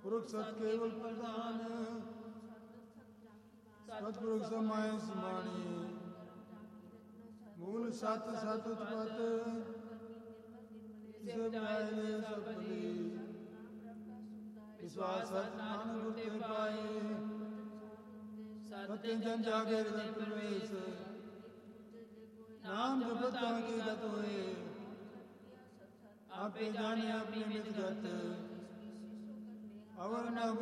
पुरख सत केवल प्रधान सतपुरुष समाय समाणी मूल सत सत उत्पत जिसे बनाए सब भली विश्वास सत नानक गुर ते पाए सत्य जन जागे हृदय प्रवेश नाम जपत ताके गत होए आपे जाने अपनी नित गत अवर न